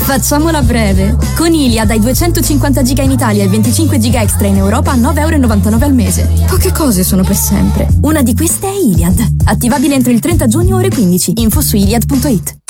Facciamola breve. Con Iliad hai 250 giga in Italia e 25 giga extra in Europa a 9,99 € al mese. Poche cose sono per sempre. Una di queste è Iliad. Attivabile entro il 30 giugno ore 15. Info su iliad.it.